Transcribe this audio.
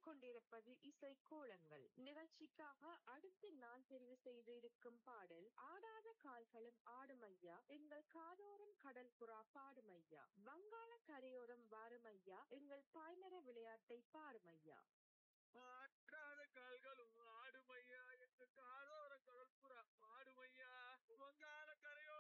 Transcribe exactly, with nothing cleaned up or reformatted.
கொண்டிருப்பது இசை கோலங்கள் நிகழ்ச்சிக்காக அடுத்து நான் தெரிவு செய்திருக்கும் பாடல் ஆடாத கால்களும் ஆடுமையா எங்கள் காதோரம் கடல் புறா பாடுமையா வங்காள கரையோரம் வாருமையா எங்கள் பாய்மர விளையாட்டை பாருமையா. ஆற்றாத கால்களும் ஆடுமையா எங்க காதோர கடல் புறா பாடுமையா வங்காள